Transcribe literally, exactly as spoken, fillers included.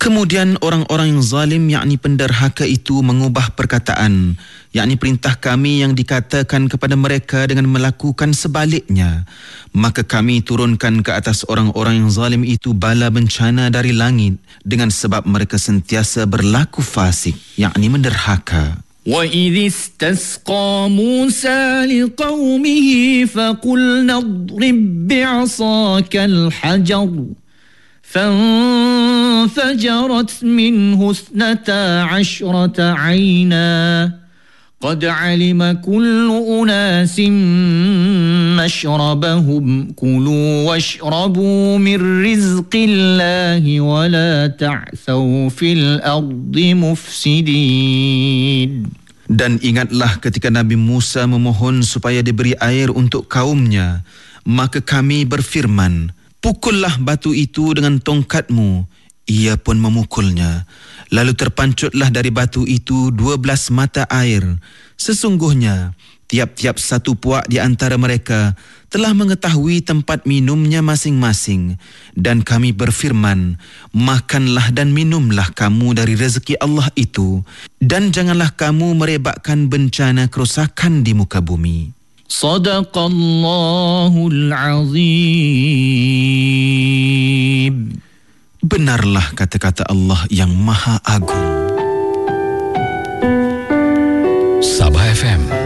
Kemudian orang-orang yang zalim yakni penderhaka itu mengubah perkataan, yakni perintah kami yang dikatakan kepada mereka dengan melakukan sebaliknya. Maka kami turunkan ke atas orang-orang yang zalim itu bala bencana dari langit dengan sebab mereka sentiasa berlaku fasik, yakni menderhaka. وَإِذِ اسْتَسْقَى مُوسَى لِقَوْمِهِ فَقُلْنَا اضْرِبْ بِعَصَاكَ الْحَجَرَ فانفجرت منه اثنتا عشرة عينا قد علم كل أناس مشربهم كلوا واشربوا من رزق الله ولا تعثوا في الأرض مفسدين. Dan ingatlah ketika Nabi Musa memohon supaya diberi air untuk kaumnya, maka kami berfirman, pukullah batu itu dengan tongkatmu. Ia pun memukulnya. Lalu terpancutlah dari batu itu dua belas mata air. Sesungguhnya, tiap-tiap satu puak di antara mereka telah mengetahui tempat minumnya masing-masing. Dan kami berfirman, makanlah dan minumlah kamu dari rezeki Allah itu. Dan janganlah kamu merebakkan bencana kerosakan di muka bumi. Sadaqallahul Azim. Benarlah kata-kata Allah yang Maha Agung. Sabah F M